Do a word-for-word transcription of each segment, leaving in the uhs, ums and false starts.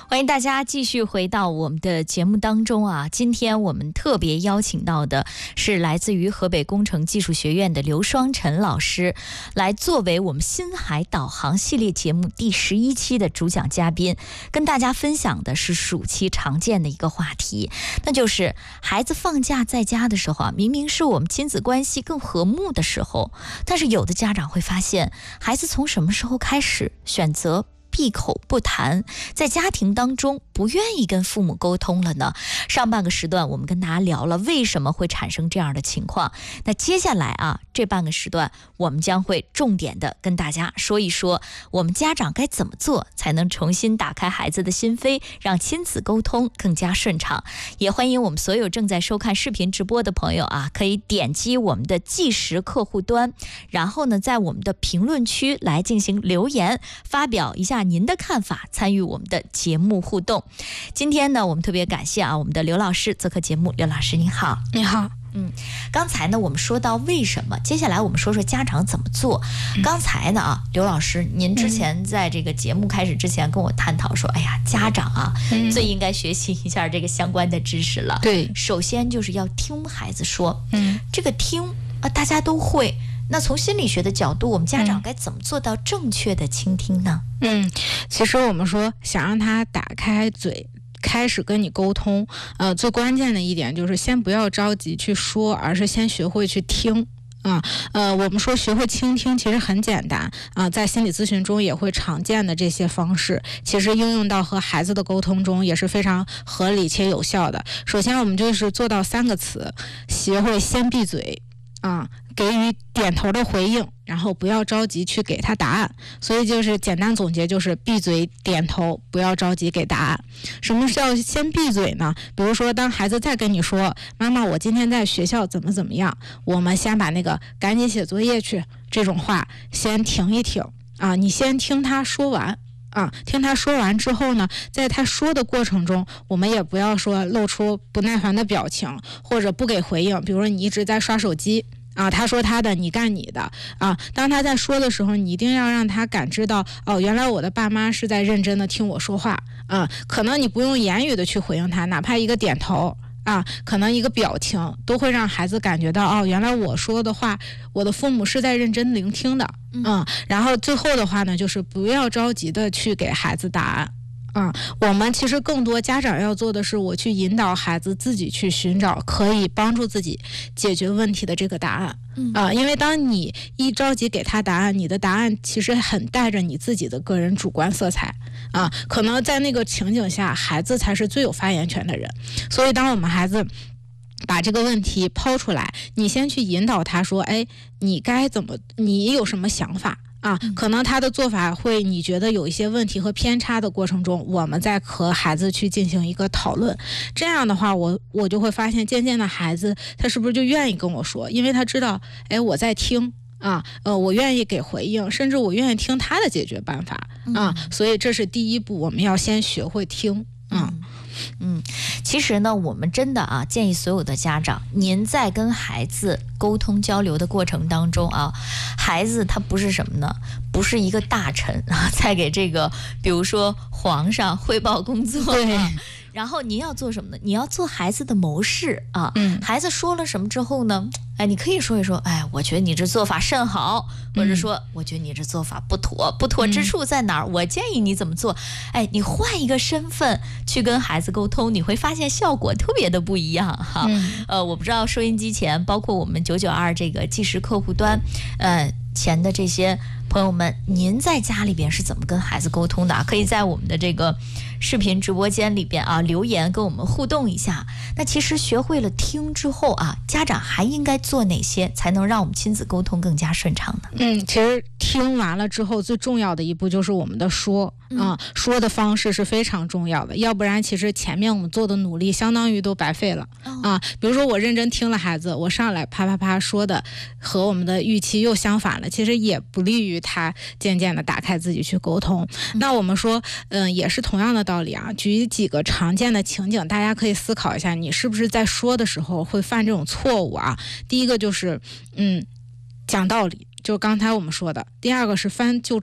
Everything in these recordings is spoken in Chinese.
欢迎大家继续回到我们的节目当中啊！今天我们特别邀请到的是来自于河北工程技术学院的刘双晨老师，来作为我们新海导航系列节目第十一期的主讲嘉宾，跟大家分享的是暑期常见的一个话题，那就是孩子放假在家的时候啊，明明是我们亲子关系更和睦的时候，但是有的家长会发现，孩子从什么时候开始选择闭口不谈，在家庭当中不愿意跟父母沟通了呢？上半个时段我们跟大家聊了为什么会产生这样的情况，那接下来啊，这半个时段我们将会重点的跟大家说一说，我们家长该怎么做才能重新打开孩子的心扉，让亲子沟通更加顺畅。也欢迎我们所有正在收看视频直播的朋友啊，可以点击我们的计时客户端，然后呢，在我们的评论区来进行留言，发表一下您的看法，参与我们的节目互动。今天呢，我们特别感谢啊，我们的刘老师做客节目。刘老师您好。 你好。 嗯，刚才呢我们说到为什么，接下来我们说说家长怎么做。嗯、刚才呢啊，刘老师，您之前在这个节目开始之前跟我探讨说，嗯、哎呀，家长啊、嗯、最应该学习一下这个相关的知识了。 对， 首先就是要听孩子说， 嗯， 这个听啊大家都会。那从心理学的角度，我们家长该怎么做到正确的倾听呢？ 嗯，其实我们说想让他打开嘴开始跟你沟通，呃，最关键的一点就是先不要着急去说，而是先学会去听。啊，呃，我们说学会倾听其实很简单啊，在心理咨询中也会常见的这些方式，其实应用到和孩子的沟通中也是非常合理且有效的。首先，我们就是做到三个词：学会先闭嘴。啊，给予点头的回应，然后不要着急去给他答案。所以就是简单总结，就是闭嘴点头，不要着急给答案。什么是要先闭嘴呢？比如说，当孩子再跟你说妈妈我今天在学校怎么怎么样，我们先把那个赶紧写作业去这种话先停一停啊，你先听他说完啊，听他说完之后呢，在他说的过程中，我们也不要说露出不耐烦的表情，或者不给回应。比如说你一直在刷手机啊，他说他的，你干你的啊。当他在说的时候，你一定要让他感知到，哦，原来我的爸妈是在认真的听我说话啊。可能你不用言语的去回应他，哪怕一个点头啊，可能一个表情都会让孩子感觉到，哦，原来我说的话，我的父母是在认真聆听的。嗯，然后最后的话呢，就是不要着急的去给孩子答案。嗯，我们其实更多家长要做的是，我去引导孩子自己去寻找可以帮助自己解决问题的这个答案。 嗯啊、呃，因为当你一着急给他答案，你的答案其实很带着你自己的个人主观色彩啊、呃，可能在那个情景下，孩子才是最有发言权的人。所以，当我们孩子把这个问题抛出来，你先去引导他说，哎，你该怎么，你有什么想法啊？可能他的做法会你觉得有一些问题和偏差的过程中，我们再和孩子去进行一个讨论。这样的话，我我就会发现，渐渐的孩子他是不是就愿意跟我说，因为他知道，哎，我在听啊，呃，我愿意给回应，甚至我愿意听他的解决办法啊。所以这是第一步，我们要先学会听啊。 嗯嗯，其实呢，我们真的啊，建议所有的家长，您在跟孩子沟通交流的过程当中啊，孩子他不是什么呢？不是一个大臣啊，在给这个比如说皇上汇报工作。 对。 然后您要做什么呢？你要做孩子的谋士啊。 嗯。 孩子说了什么之后呢？哎，你可以说一说，哎，我觉得你这做法甚好，或者说，我觉得你这做法不妥，不妥之处在哪儿？我建议你怎么做？哎，你换一个身份去跟孩子沟通，你会发现效果特别的不一样哈。 嗯、 呃，我不知道收音机前，包括我们九九二这个计时客户端，呃。前的这些朋友们，您在家里边是怎么跟孩子沟通的？可以在我们的这个视频直播间里边啊留言跟我们互动一下。那其实学会了听之后啊，家长还应该做哪些才能让我们亲子沟通更加顺畅呢？ 嗯，其实听完了之后，最重要的一步就是我们的说。啊、嗯，说的方式是非常重要的，要不然其实前面我们做的努力相当于都白费了、哦、啊。比如说我认真听了孩子，我上来啪啪啪说的和我们的预期又相反了，其实也不利于他渐渐的打开自己去沟通。嗯、那我们说，嗯，也是同样的道理啊。举几个常见的情景，大家可以思考一下，你是不是在说的时候会犯这种错误啊？第一个就是，嗯，讲道理，就是刚才我们说的；第二个是翻旧账。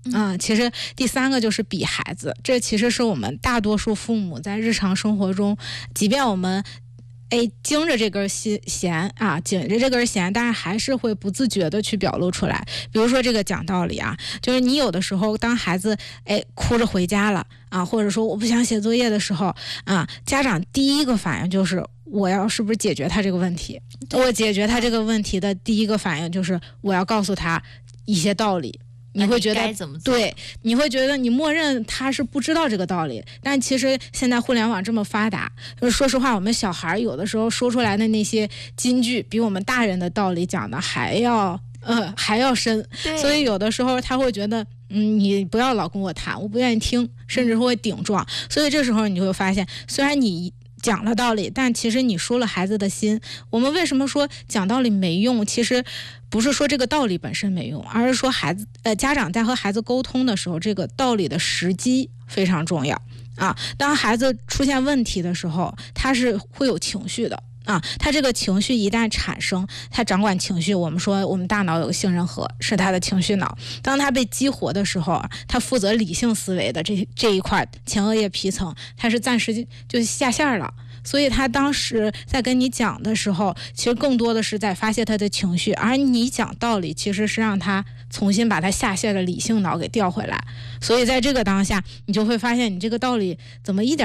嗯，其实第三个就是比孩子，这其实是我们大多数父母在日常生活中，即便我们哎经着这根弦啊，紧着这根弦，但是还是会不自觉的去表露出来。比如说这个讲道理啊，就是你有的时候当孩子哎哭着回家了啊，或者说我不想写作业的时候啊，家长第一个反应就是我要是不是解决他这个问题？我解决他这个问题的第一个反应就是我要告诉他一些道理。你会觉得对，你会觉得你默认他是不知道这个道理，但其实现在互联网这么发达，就是说实话，我们小孩有的时候说出来的那些金句，比我们大人的道理讲的还要呃还要深，所以有的时候他会觉得，嗯，你不要老跟我谈，我不愿意听，甚至会顶撞。所以这时候你就会发现，虽然你讲了道理，但其实你输了孩子的心。我们为什么说讲道理没用？其实不是说这个道理本身没用，而是说孩子呃家长在和孩子沟通的时候，这个道理的时机非常重要啊。当孩子出现问题的时候，他是会有情绪的。啊，他这个情绪一旦产生，他掌管情绪。我们说，我们大脑有个杏仁核，是他的情绪脑。当他被激活的时候，他负责理性思维的这这一块前额叶皮层，他是暂时就下线了。所以他当时在跟你讲的时候，其实更多的是在发泄他的情绪，而你讲道理其实是让他重新把他下线的理性脑给调回来。所以在这个当下，你就会发现你这个道理怎么一点